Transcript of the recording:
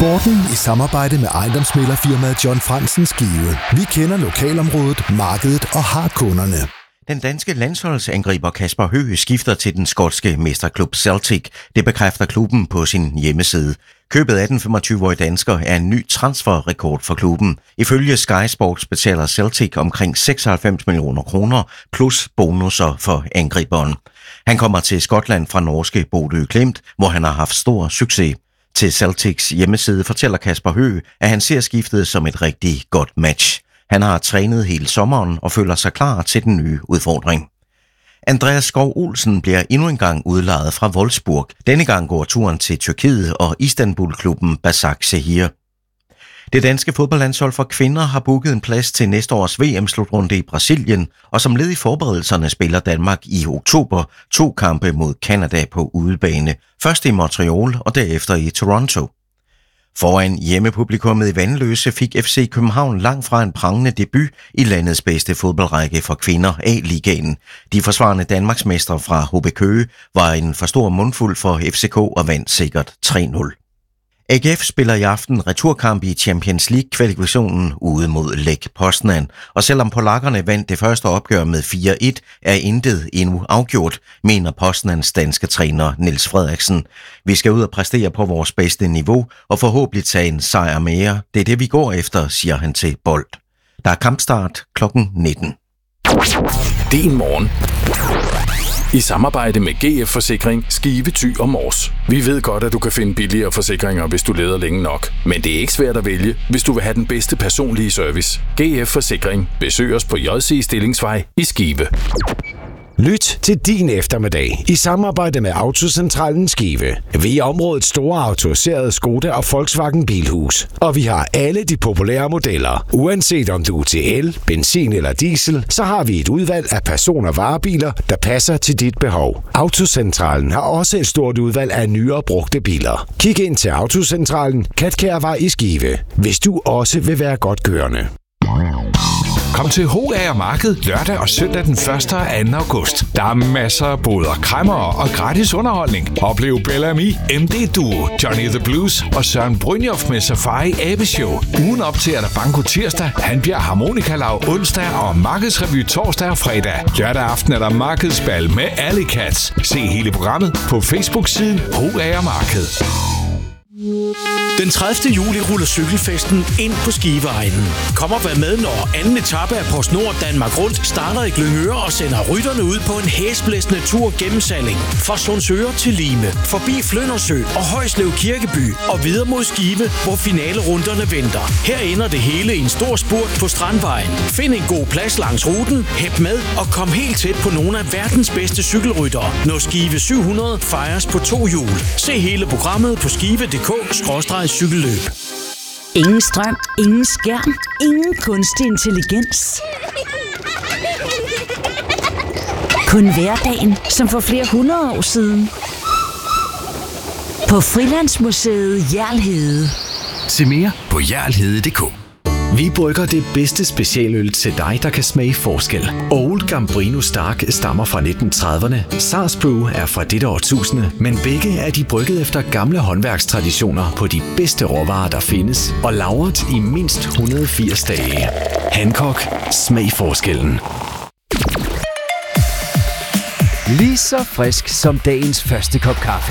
Sporten i samarbejde med ejendomsmæglerfirmaet John Fransen Skive. Vi kender lokalområdet, markedet og har kunderne. Den danske landsholdsangriber Kasper Høgh skifter til den skotske mesterklub Celtic. Det bekræfter klubben på sin hjemmeside. Købet af den 25-årige dansker er en ny transferrekord for klubben. Ifølge Sky Sports betaler Celtic omkring 96 millioner kroner plus bonusser for angriberen. Han kommer til Skotland fra norske Bodø Glimt, hvor han har haft stor succes. Til Celtics hjemmeside fortæller Kasper Høgh, at han ser skiftet som et rigtig godt match. Han har trænet hele sommeren og føler sig klar til den nye udfordring. Andreas Skov Olsen bliver endnu en gang udlejet fra Wolfsburg. Denne gang går turen til Tyrkiet og Istanbul-klubben Başakşehir. Det danske fodboldlandshold for kvinder har booket en plads til næste års VM-slutrunde i Brasilien, og som led i forberedelserne spiller Danmark i oktober 2 kampe mod Canada på udebane. Først i Montreal og derefter i Toronto. Foran hjemmepublikummet i Vanløse fik FC København langt fra en prangende debut i landets bedste fodboldrække for kvinder A-ligaen. De forsvarende Danmarksmestre fra HB Køge var en for stor mundfuld for FCK og vandt sikkert 3-0. AGF spiller i aften returkamp i Champions League-kvalifikationen ude mod Lech Poznan, og selvom polakkerne vandt det første opgør med 4-1, er intet endnu afgjort, mener Poznans danske træner Niels Frederiksen. Vi skal ud og præstere på vores bedste niveau og forhåbentlig tage en sejr mere. Det er det, vi går efter, siger han til Bold. Der er kampstart kl. 19. Din morgen. I samarbejde med GF Forsikring, Skive, Thy og Mors. Vi ved godt, at du kan finde billigere forsikringer, hvis du leder længe nok. Men det er ikke svært at vælge, hvis du vil have den bedste personlige service. GF Forsikring. Besøg os på JC Stillingsvej i Skive. Lyt til din eftermiddag i samarbejde med Autocentralen Skive. Vi er områdets store autoriserede Skoda og Volkswagen Bilhus. Og vi har alle de populære modeller. Uanset om du er til el, benzin eller diesel, så har vi et udvalg af person- og varebiler, der passer til dit behov. Autocentralen har også et stort udvalg af nye og brugte biler. Kig ind til Autocentralen, Katkærvej i Skive, hvis du også vil være godt kørende. Kom til HA'er Marked lørdag og søndag den 1. og 2. august. Der er masser af boder, kræmmer og gratis underholdning. Oplev Bellamy, MD Duo, Johnny the Blues og Søren Brynjof med Safari Abeshow. Ugen op til er der Banko tirsdag, Hanbjerg Harmonikalav onsdag og Markedsrevy torsdag og fredag. Lørdag aften er der Markedsbal med Alley Cats. Se hele programmet på Facebook-siden HA'er Marked. Den 30. juli ruller cykelfesten ind på Skiveegnen. Kom og vær med, når anden etape af PostNord Danmark Rundt starter i Glyngøre og sender rytterne ud på en hæsblæsende tur gennem Salling. Fra Sundsøre til Lime, forbi Fløndersø og Højslev Kirkeby og videre mod Skive, hvor finalerunderne venter. Her ender det hele i en stor spurt på Strandvejen. Find en god plads langs ruten, hæb med og kom helt tæt på nogle af verdens bedste cykelryttere, når Skive 700 fejres på 2 hjul. Se hele programmet på skive.dk/cykelløb. Ingen strøm, ingen skærm, ingen kunstig intelligens. Kun hverdagen, som for flere 100 år siden. På Frilandsmuseet Hjerl. Se mere på hjerlhede.dk. Vi brygger det bedste specialøl til dig, der kan smage forskel. Old Gambrino Stark stammer fra 1930'erne. Sars Brew er fra dette årtusinde, men begge er de brygget efter gamle håndværkstraditioner på de bedste råvarer, der findes, og lagret i mindst 180 dage. Hancock. Smag forskellen. Lige så frisk som dagens første kop kaffe.